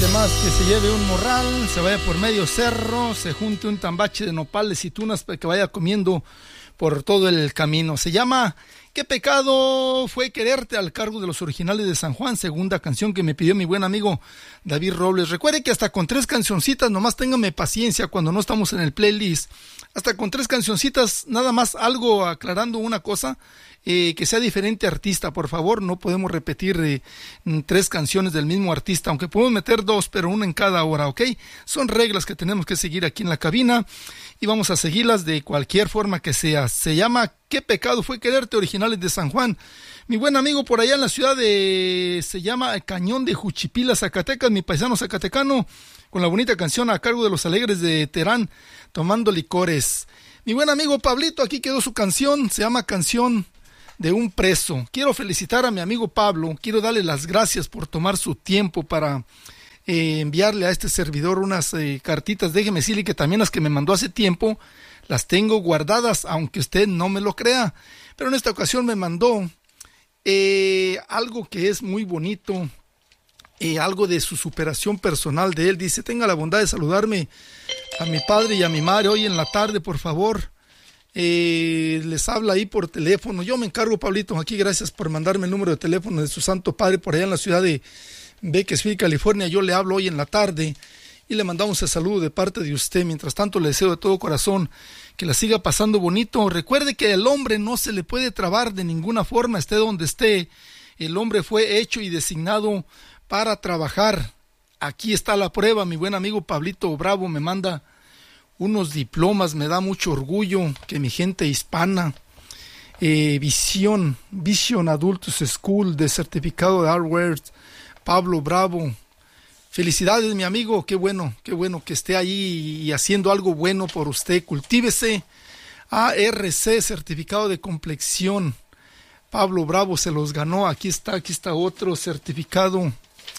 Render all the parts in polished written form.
vale más que se lleve un morral, se vaya por medio cerro, se junte un tambache de nopales y tunas para que vaya comiendo por todo el camino. Se llama ¿Qué pecado fue quererte? Al cargo de Los Originales de San Juan, segunda canción que me pidió mi buen amigo David Robles. Recuerde que hasta con 3 cancioncitas, nomás téngame paciencia cuando no estamos en el playlist. Hasta con 3 cancioncitas, nada más algo aclarando una cosa. Que sea diferente artista, por favor, no podemos repetir 3 canciones del mismo artista, aunque podemos meter 2, pero una en cada hora, ¿ok? Son reglas que tenemos que seguir aquí en la cabina y vamos a seguirlas de cualquier forma que sea. Se llama ¿Qué pecado fue quererte? Originales de San Juan. Mi buen amigo por allá en la ciudad se llama Cañón de Juchipila, Zacatecas, mi paisano zacatecano, con la bonita canción a cargo de Los Alegres de Terán, Tomando Licores. Mi buen amigo Pablito, aquí quedó su canción, se llama Canción de un Preso. Quiero felicitar a mi amigo Pablo, quiero darle las gracias por tomar su tiempo para enviarle a este servidor unas cartitas. Déjeme decirle que también las que me mandó hace tiempo las tengo guardadas, aunque usted no me lo crea, pero en esta ocasión me mandó algo que es muy bonito, algo de su superación personal de él. Dice: tenga la bondad de saludarme a mi padre y a mi madre hoy en la tarde, por favor. Les habla ahí por teléfono. Yo me encargo, Pablito, aquí. Gracias por mandarme el número de teléfono de su santo padre por allá en la ciudad de Bakersfield, California. Yo le hablo hoy en la tarde y le mandamos el saludo de parte de usted. Mientras tanto, le deseo de todo corazón que la siga pasando bonito. Recuerde que el hombre no se le puede trabar de ninguna forma, esté donde esté. El hombre fue hecho y designado para trabajar. Aquí está la prueba. Mi buen amigo Pablito Bravo me manda unos diplomas. Me da mucho orgullo que mi gente hispana, Vision Adultos School, de certificado de Harvard, Pablo Bravo. Felicidades, mi amigo, qué bueno que esté ahí y haciendo algo bueno por usted. Cultívese. ARC, certificado de complexión, Pablo Bravo se los ganó. Aquí está otro certificado.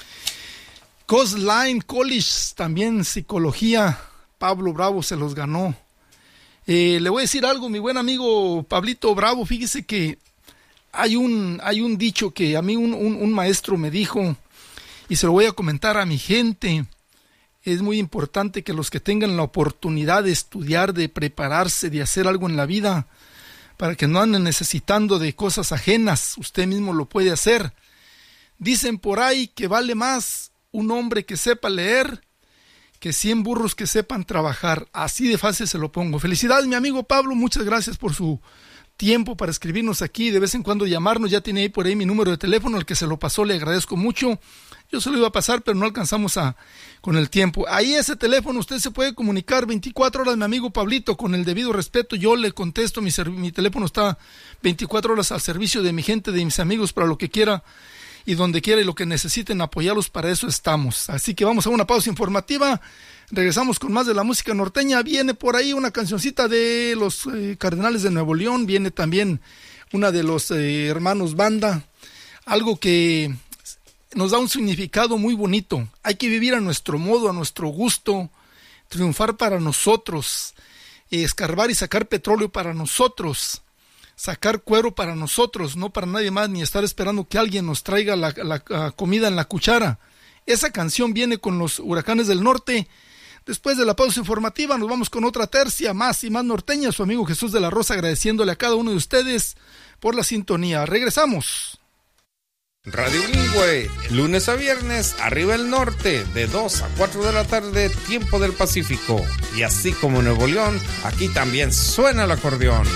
Coastline College, también psicología, Pablo Bravo se los ganó. Le voy a decir algo, mi buen amigo Pablito Bravo. Fíjese que hay un dicho que a mí un maestro me dijo, y se lo voy a comentar a mi gente. Es muy importante que los que tengan la oportunidad de estudiar, de prepararse, de hacer algo en la vida, para que no anden necesitando de cosas ajenas, usted mismo lo puede hacer. Dicen por ahí que vale más un hombre que sepa leer que 100 burros que sepan trabajar. Así de fácil se lo pongo. Felicidades, mi amigo Pablo, muchas gracias por su tiempo para escribirnos aquí, de vez en cuando llamarnos. Ya tiene ahí por ahí mi número de teléfono, el que se lo pasó le agradezco mucho. Yo se lo iba a pasar, pero no alcanzamos con el tiempo. Ahí ese teléfono usted se puede comunicar 24 horas, mi amigo Pablito, con el debido respeto. Yo le contesto, mi teléfono está 24 horas al servicio de mi gente, de mis amigos, para lo que quiera y donde quiera y lo que necesiten apoyarlos, para eso estamos. Así que vamos a una pausa informativa. Regresamos con más de la música norteña. Viene por ahí una cancioncita de los Cardenales de Nuevo León. Viene también una de los hermanos Banda. Algo que nos da un significado muy bonito. Hay que vivir a nuestro modo, a nuestro gusto, triunfar para nosotros, escarbar y sacar petróleo para nosotros, sacar cuero para nosotros, no para nadie más, ni estar esperando que alguien nos traiga la comida en la cuchara. Esa canción viene con los Huracanes del Norte. Después de la pausa informativa nos vamos con otra tercia más y más norteña. Su amigo Jesús de la Rosa, agradeciéndole a cada uno de ustedes por la sintonía. Regresamos. Radio Bilingüe, lunes a viernes, arriba el norte, de 2 a 4 de la tarde, tiempo del Pacífico. Y así como Nuevo León, aquí también suena el acordeón.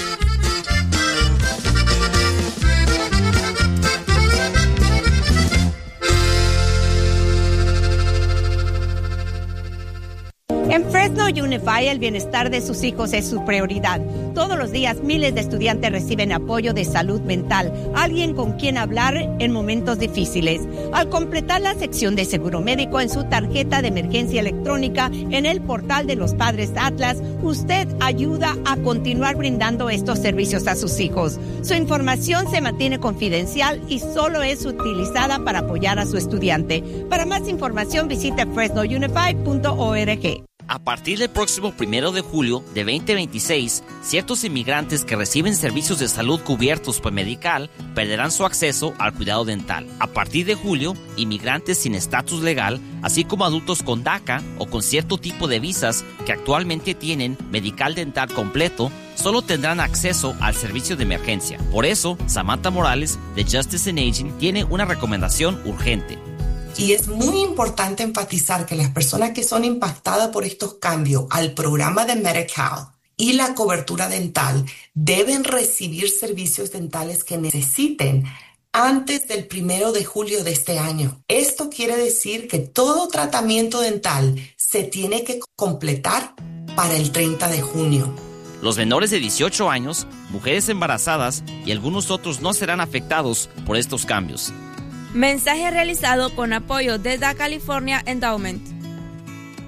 En Fresno Unified, el bienestar de sus hijos es su prioridad. Todos los días, miles de estudiantes reciben apoyo de salud mental, alguien con quien hablar en momentos difíciles. Al completar la sección de seguro médico en su tarjeta de emergencia electrónica en el portal de los Padres Atlas, usted ayuda a continuar brindando estos servicios a sus hijos. Su información se mantiene confidencial y solo es utilizada para apoyar a su estudiante. Para más información, visite fresnounified.org. A partir del próximo 1 de julio de 2026, ciertos inmigrantes que reciben servicios de salud cubiertos por Medi-Cal perderán su acceso al cuidado dental. A partir de julio, inmigrantes sin estatus legal, así como adultos con DACA o con cierto tipo de visas que actualmente tienen Medi-Cal dental completo, solo tendrán acceso al servicio de emergencia. Por eso, Samantha Morales, de Justice in Aging, tiene una recomendación urgente. Y es muy importante enfatizar que las personas que son impactadas por estos cambios al programa de Medi-Cal y la cobertura dental deben recibir servicios dentales que necesiten antes del 1 de julio de este año. Esto quiere decir que todo tratamiento dental se tiene que completar para el 30 de junio. Los menores de 18 años, mujeres embarazadas y algunos otros no serán afectados por estos cambios. Mensaje realizado con apoyo de The California Endowment.